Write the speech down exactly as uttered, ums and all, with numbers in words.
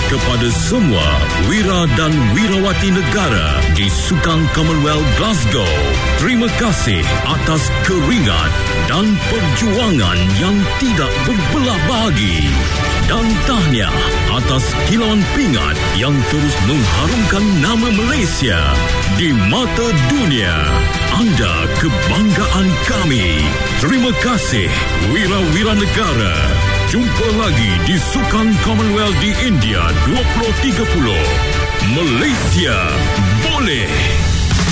kepada semua wira dan wirawati negara di Sukan Commonwealth Glasgow. Terima kasih atas keringat dan perjuangan yang tidak berbelah bagi. Dan tahniah atas kilauan pingat yang terus mengharumkan nama Malaysia di mata dunia. Anda kebanggaan kami. Terima kasih, wira-wira negara. Jumpa lagi di Sukan Commonwealth di India dua ribu tiga puluh. Malaysia boleh!